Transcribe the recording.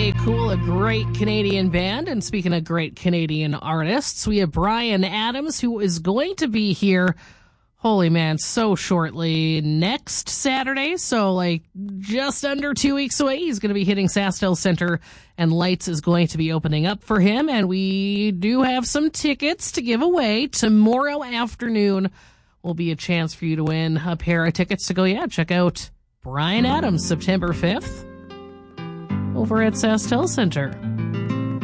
Hey, cool, a great Canadian band. And speaking of great Canadian artists, we have Bryan Adams, who is going to be here, holy man, so shortly, next Saturday. So, like, just under 2 weeks away, he's going to be hitting SaskTel Center, and Lights is going to be opening up for him. And we do have some tickets to give away. Tomorrow afternoon will be a chance for you to win a pair of tickets to go, check out Bryan Adams, September 5th. Over at SaskTel Center.